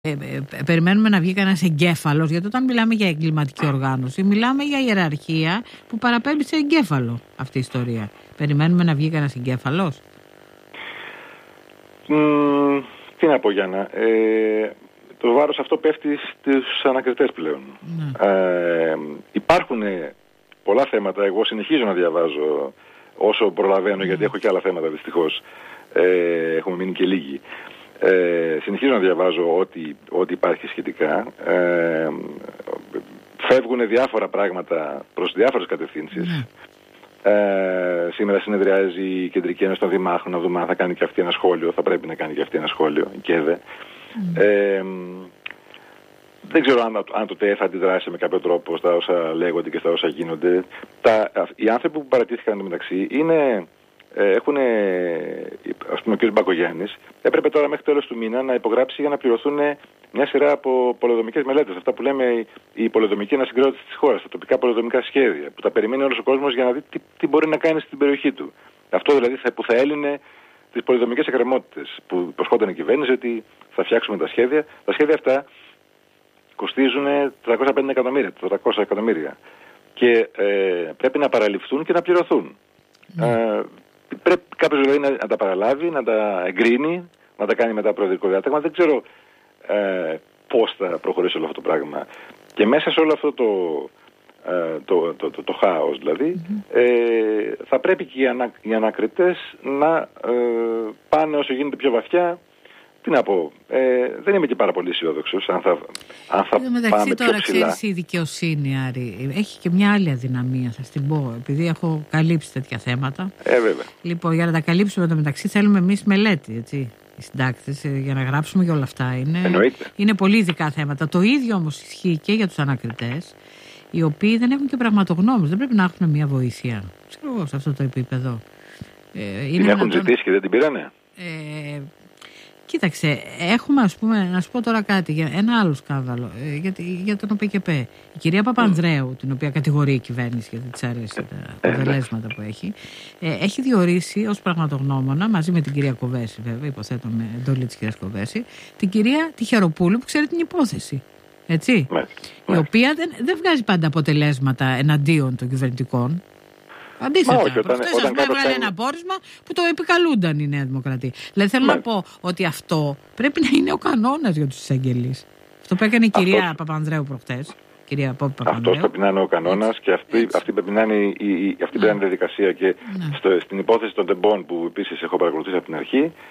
Περιμένουμε να βγει κανένας εγκέφαλος, γιατί όταν μιλάμε για εγκληματική οργάνωση, μιλάμε για ιεραρχία που παραπέμπει σε εγκέφαλο αυτή η ιστορία. Περιμένουμε να βγει κανένας εγκέφαλος. Τι να πω, Γιάννα. Το βάρος αυτό πέφτει στους ανακριτές πλέον. Υπάρχουν πολλά θέματα. Εγώ συνεχίζω να διαβάζω όσο προλαβαίνω, γιατί έχω και άλλα θέματα δυστυχώς. Έχουμε μείνει και λίγοι. Συνεχίζω να διαβάζω ό,τι υπάρχει σχετικά. Φεύγουν διάφορα πράγματα προς διάφορες κατευθύνσεις. Σήμερα συνεδριάζει η Κεντρική Ένωση των Δημάρχων, να δούμε αν θα κάνει και αυτή ένα σχόλιο. Θα πρέπει να κάνει και αυτή ένα σχόλιο, η ΚΕΔΕ. Δεν ξέρω αν το ΤΕ θα αντιδράσει με κάποιο τρόπο στα όσα λέγονται και στα όσα γίνονται. Οι άνθρωποι που παρατήθηκαν μεταξύ έχουν, ας πούμε, ο κ. Μπακογιάννης έπρεπε τώρα μέχρι τέλος του μήνα να υπογράψει για να πληρωθούν μια σειρά από πολεοδομικές μελέτες. Αυτά που λέμε η πολεοδομική ανασυγκρότηση της χώρας, τα τοπικά πολεοδομικά σχέδια, που τα περιμένει όλος ο κόσμος για να δει τι μπορεί να κάνει στην περιοχή του. Αυτό δηλαδή που θα έλυνε τις πολεοδομικές εκκρεμότητες που υποσχόταν η κυβέρνηση ότι θα φτιάξουμε τα σχέδια. Τα σχέδια αυτά κοστίζουν 350 εκατομμύρια, 400 εκατομμύρια και πρέπει να παραληφθούν και να πληρωθούν. Πρέπει κάποιος δηλαδή να τα παραλάβει, να τα εγκρίνει, να τα κάνει μετά προεδρικό διάταγμα. Δεν ξέρω πώς θα προχωρήσει όλο αυτό το πράγμα. Και μέσα σε όλο αυτό το χάος δηλαδή, θα πρέπει και οι ανακριτές να πάνε όσο γίνεται πιο βαθιά. Τι να πω, δεν είμαι και πάρα πολύ αισιόδοξος αν θα πάμε τώρα, πιο ψηλά. ξέρεις, η δικαιοσύνη, Άρη, έχει και μια άλλη αδυναμία, θα την πω, επειδή έχω καλύψει τέτοια θέματα. Βέβαια. Λοιπόν, για να τα καλύψουμε το μεταξύ θέλουμε εμείς μελέτη, έτσι, οι συντάκτες, για να γράψουμε για όλα αυτά. Είναι πολύ ειδικά θέματα. Το ίδιο όμως ισχύει και για τους ανακριτές, οι οποίοι δεν έχουν και πραγματογνώμους. Δεν πρέπει να έχουν μια βοήθεια, ξέρω εγώ, σε αυτό το επίπεδο. Την έχουν ζητήσει και δεν την πήρανε. Κοίταξε, έχουμε, ας πούμε, να σου πω τώρα κάτι για ένα άλλο σκάνδαλο, για τον ΟΠΚΠ. Η κυρία Παπανδρέου, την οποία κατηγορεί η κυβέρνηση γιατί της αρέσει τα αποτελέσματα που έχει διορίσει ως πραγματογνώμονα, μαζί με την κυρία Κοβέση, βέβαια, υποθέτω με εντολή της κυρίας Κοβέση, την κυρία Τυχεροπούλου που ξέρει την υπόθεση. Έτσι, η οποία δεν βγάζει πάντα αποτελέσματα εναντίον των κυβερνητικών. Αντίθετα, προχτές έβγαλε ένα πόρισμα που το επικαλούνταν η Νέα Δημοκρατία. Δηλαδή θέλω να πω ότι αυτό πρέπει να είναι ο κανόνας για τους εισαγγελείς. Αυτό που έκανε η κυρία Παπανδρέου προχτές. Αυτό πρέπει να είναι ο κανόνας και αυτή πρέπει να είναι η διαδικασία. Και στην υπόθεση των τεμπών που επίσης έχω παρακολουθήσει από την αρχή,